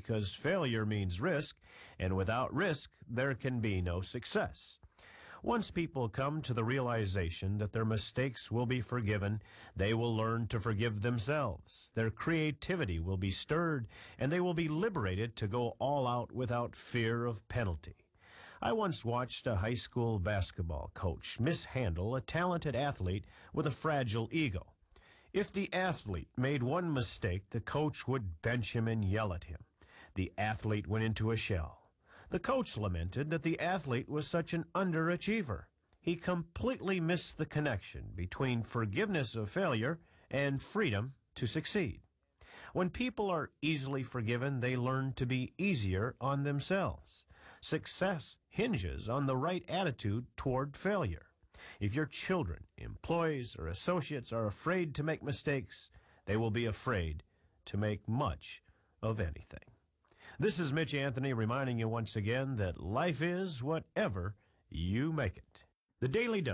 because failure means risk, and without risk, there can be no success. Once people come to the realization that their mistakes will be forgiven, they will learn to forgive themselves. Their creativity will be stirred, and they will be liberated to go all out without fear of penalty. I once watched a high school basketball coach mishandle a talented athlete with a fragile ego. If the athlete made one mistake, the coach would bench him and yell at him. The athlete went into a shell. The coach lamented that the athlete was such an underachiever. He completely missed the connection between forgiveness of failure and freedom to succeed. When people are easily forgiven, they learn to be easier on themselves. Success hinges on the right attitude toward failure. If your children, employees, or associates are afraid to make mistakes, they will be afraid to make much of anything. This is Mitch Anthony reminding you once again that life is whatever you make it. The Daily Dose.